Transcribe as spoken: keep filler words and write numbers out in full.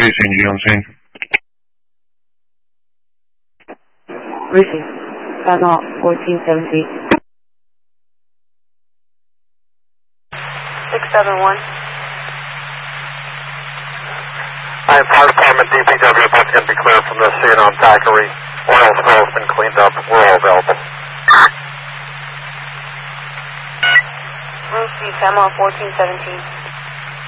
Station, you know what I'm saying? Receive. Panama fourteen seventeen. six seven one. I am Fire Department, D P W, about to be cleared from the scene on Thackeray. Oil spill has been cleaned up. We're all available. Receive. Panama fourteen seventeen.